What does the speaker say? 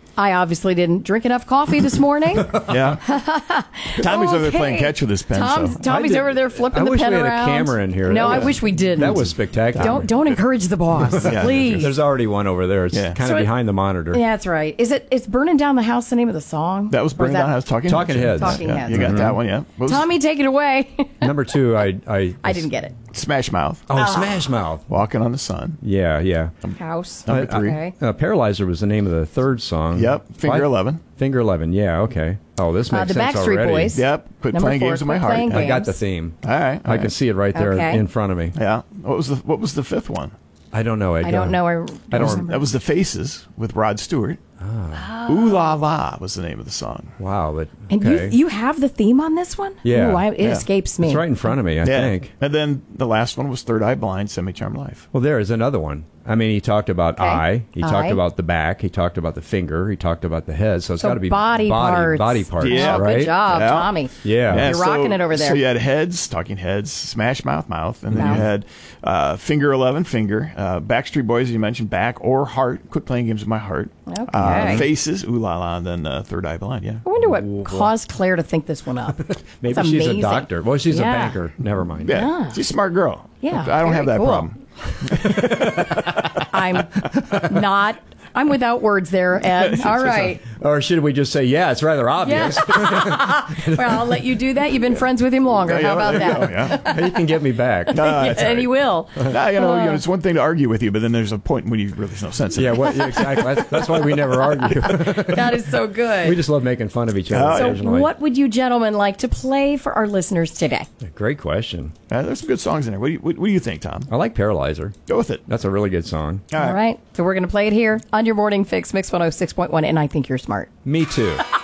I obviously didn't drink enough coffee this morning. Yeah. Tommy's over there playing catch with his pen. Tommy's over there flipping the pen around. I wish we had a camera in here. No, I wish we didn't. That was spectacular. Don't encourage the boss, please. There's already one over there. It's kind of behind the monitor. Yeah, that's right. It's Burning Down the House the name of the song? That was Burning Down the House. Talking Heads. Talking Heads. You got that one, yeah. Tommy, take it away. Number 2, I didn't get it. Smash Mouth. Oh, Smash Mouth. Walking on the Sun. Yeah. House. Number 3. Okay. Paralyzer was the name of the third song. Yep. Finger 11. Finger 11, yeah, okay. Oh, this makes the sense Backstreet already. Boys. Yep. Quit playing games with my heart. I got the theme. All right. I can see it right there in front of me. Yeah. What was the fifth one? I don't know. I don't know. I don't remember. That was The Faces with Rod Stewart. Ooh La La was the name of the song. Wow. But, okay. And you have the theme on this one? Yeah. Ooh, it escapes me. It's right in front of me, I think. And then the last one was Third Eye Blind, Semi-Charmed Life. Well, there is another one. I mean, he talked about eye. He talked about the back. He talked about the finger. He talked about the head. So it's got to be body parts. Yeah. Right? Good job, Tommy. Yeah. You're rocking it over there. So you had Heads, Talking Heads, Smash Mouth. And then you had Finger 11, Finger. Backstreet Boys, as you mentioned, Back or Heart. Quit Playing Games with My Heart. Okay. Faces, Ooh La La, and then Third Eye Blind, yeah. I wonder what caused Claire to think this one up. Maybe she's a doctor. Well, she's a banker. Never mind. Yeah. She's a smart girl. Yeah. I don't have that problem. I'm without words there, Ed. All right. Or should we just say, yeah, it's rather obvious? Yeah. Well, I'll let you do that. You've been friends with him longer. How about that? He can get me back. And he will. It's one thing to argue with you, but then there's a point when you really there's no sense in it. Yeah, exactly. That's why we never argue. That is so good. We just love making fun of each other occasionally. What would you gentlemen like to play for our listeners today? Great question. There's some good songs in there. What do you think, Tom? I like Paralyzer. Go with it. That's a really good song. All right. So we're going to play it here on your Morning Fix, Mix 106.1, and I think you're smart. Me too.